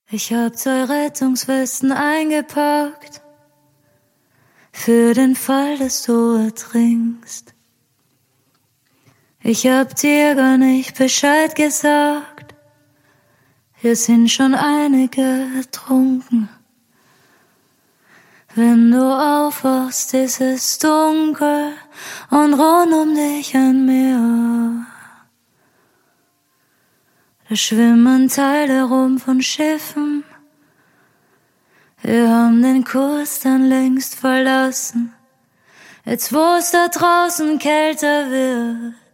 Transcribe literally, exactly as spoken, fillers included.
Ich hab zwei Rettungswesten eingepackt, für den Fall, dass du ertrinkst. Ich hab dir gar nicht Bescheid gesagt, hier sind schon einige ertrunken. Wenn du aufwachst, ist es dunkel und rund um dich ein Meer. Da schwimmen Teile rum von Schiffen. Wir haben den Kurs dann längst verlassen. Jetzt wo es da draußen kälter wird,